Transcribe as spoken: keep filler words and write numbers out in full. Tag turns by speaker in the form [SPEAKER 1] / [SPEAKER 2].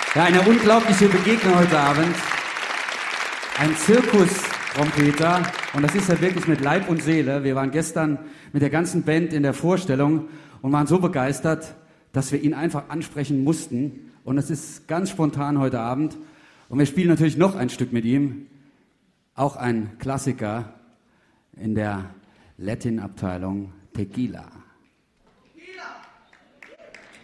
[SPEAKER 1] Ja, eine unglaubliche Begegnung heute Abend. Ein Zirkustrompeter, und das ist er wirklich mit Leib und Seele. Wir waren gestern mit der ganzen Band in der Vorstellung und waren so begeistert, dass wir ihn einfach ansprechen mussten. Und es ist ganz spontan heute Abend. Und wir spielen natürlich noch ein Stück mit ihm. Auch ein Klassiker in der Latin-Abteilung Tequila.